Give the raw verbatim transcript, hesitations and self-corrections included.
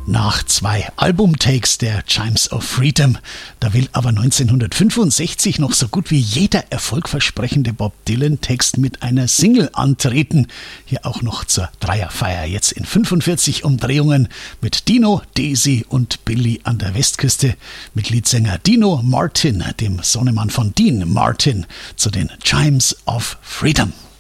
Nach zwei Albumtakes der Chimes of Freedom, da will aber neunzehnhundertfünfundsechzig noch so gut wie jeder erfolgversprechende Bob Dylan-Text mit einer Single antreten. Hier auch noch zur Dreierfeier, jetzt in fünfundvierzig Umdrehungen mit Dino, Daisy und Billy an der Westküste, mit Leadsänger Dino Martin, dem Sohnemann von Dean Martin, zu den Chimes of Freedom.